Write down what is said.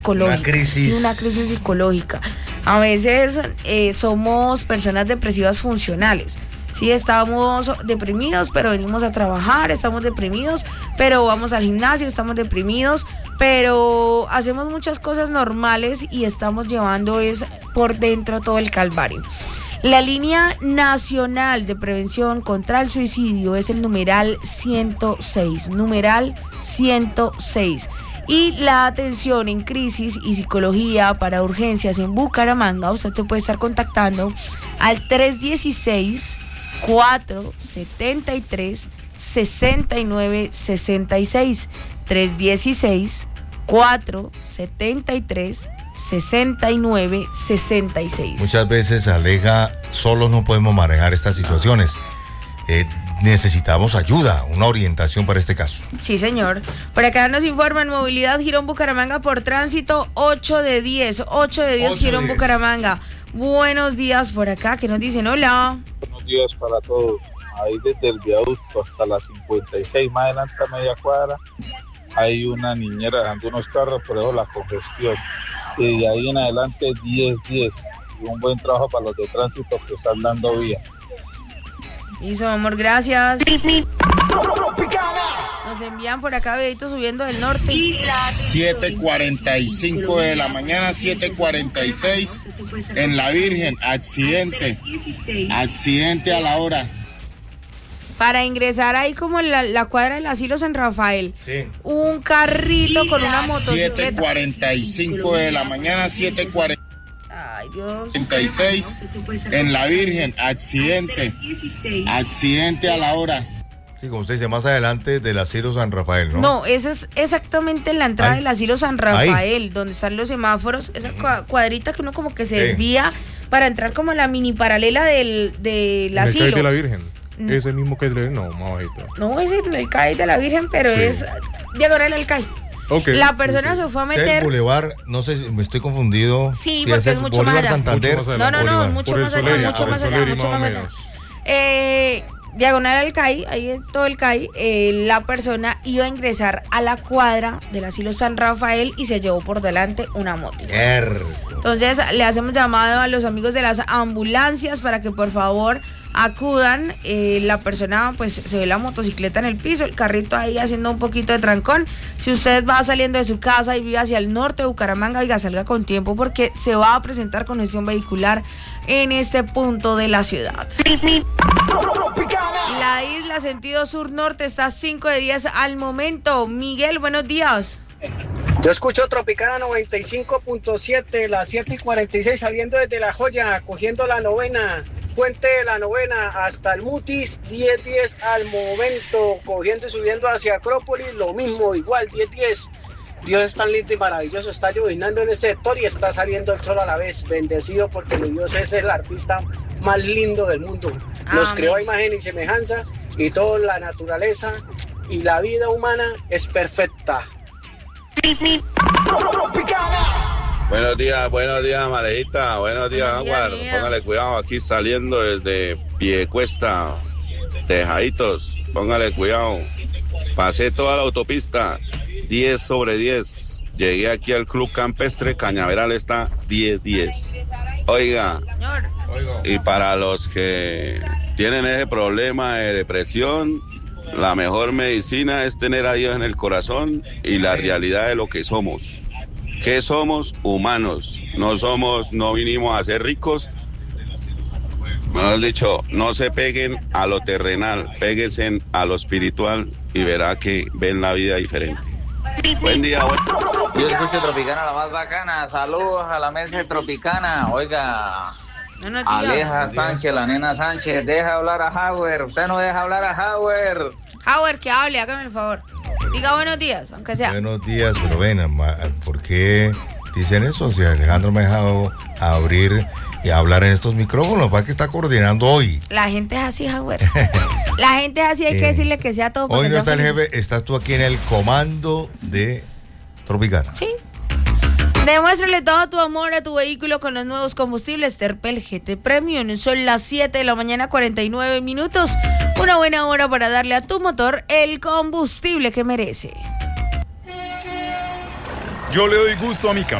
Una crisis psicológica. A veces somos personas depresivas funcionales. Sí, estamos deprimidos, pero venimos a trabajar, estamos deprimidos, pero vamos al gimnasio, estamos deprimidos, pero hacemos muchas cosas normales y estamos llevando por dentro todo el calvario. La línea nacional de prevención contra el suicidio es el numeral 106, Y la atención en crisis y psicología para urgencias en Bucaramanga, usted se puede estar contactando al 316-473-6966. 316-473-6966. Muchas veces, Aleja, solos no podemos manejar estas situaciones. Necesitamos ayuda, una orientación para este caso. Sí, señor. Por acá nos informan, movilidad Girón Bucaramanga por tránsito 8 de 10 Girón Bucaramanga. Buenos días por acá, ¿qué nos dicen? Hola. Buenos días para todos. Ahí desde el viaducto hasta la 56, más adelante a media cuadra, hay una niñera dejando unos carros, por eso la congestión. Y de ahí en adelante 10. Y un buen trabajo para los de tránsito que están dando vía. Hizo, amor, gracias. Nos envían por acá videitos subiendo del norte. 7:45 de la mañana, 7:46 en La Virgen, accidente a la hora. Para ingresar ahí como en la cuadra del asilo San Rafael. Sí. Un carrito con una motocicleta. 7:45 de la mañana, 7:46. Ay, Dios. 36 en La Virgen, accidente a la hora. Sí, como usted dice, más adelante del asilo San Rafael, ¿no? No, esa es exactamente la entrada del asilo San Rafael, donde están los semáforos, esa cuadrita que uno como que se desvía para entrar como a la mini paralela del asilo. El CAI de la Virgen, ese mismo que no, más bajito. No, es el CAI de la Virgen, pero es diagonal al CAI. Okay. La persona se fue a meter. El Boulevard, no sé si me estoy confundido. Sí, porque es mucho más allá. Santander. No, mucho más allá. Diagonal al CAI, ahí es todo el CAI. La persona iba a ingresar a la cuadra del asilo San Rafael y se llevó por delante una moto. Entonces le hacemos llamado a los amigos de las ambulancias para que por favor acudan. La persona pues se ve la motocicleta en el piso, el carrito ahí haciendo un poquito de trancón. Si usted va saliendo de su casa y vive hacia el norte de Bucaramanga, oiga, salga con tiempo porque se va a presentar congestión vehicular en este punto de la ciudad. La isla sentido sur-norte está 5 de 10 al momento. Miguel, buenos días. Yo escucho Tropicana 95.7, las 7:46 saliendo desde La Joya, cogiendo la novena, puente de la novena hasta el Mutis, 10:10 al momento, cogiendo y subiendo hacia Acrópolis, lo mismo, igual, 10:10. Dios es tan lindo y maravilloso, está llovinando en ese sector y está saliendo el sol a la vez, bendecido porque mi Dios es el artista más lindo del mundo. Nos creó a imagen y semejanza y toda la naturaleza y la vida humana es perfecta. Buenos días, Marejita. Buenos días, Aguar. Póngale cuidado aquí saliendo desde Piedecuesta, Tejaditos. Póngale cuidado. Pasé toda la autopista, 10 sobre 10. Llegué aquí al Club Campestre, Cañaveral está 10-10. Oiga, y para los que tienen ese problema de depresión, la mejor medicina es tener a Dios en el corazón y la realidad de lo que somos. ¿Qué somos? Humanos. No vinimos a ser ricos. Mejor dicho, no se peguen a lo terrenal, péguense a lo espiritual y verá que ven la vida diferente. Buen día. Yo escucho Tropicana, la más bacana. Saludos a la mesa de Tropicana. Oiga, Aleja Sánchez, la nena Sánchez, deja hablar a Hauer. Usted no deja hablar a Hauer. Hauer, que hable, hágame el favor. Diga buenos días, aunque sea. Buenos días, pero ven, ¿por qué dicen eso? Si Alejandro me ha dejado abrir y hablar en estos micrófonos, ¿para qué está coordinando hoy? La gente es así, Hauer. La gente es así, hay que decirle que sea todo. Hoy no está el jefe, estás tú aquí en el comando de Tropicana. Sí. Demuéstrale todo tu amor a tu vehículo con los nuevos combustibles Terpel GT Premium. Son las 7 de la mañana, 49 minutos. Una buena hora para darle a tu motor el combustible que merece. Yo le doy gusto a mi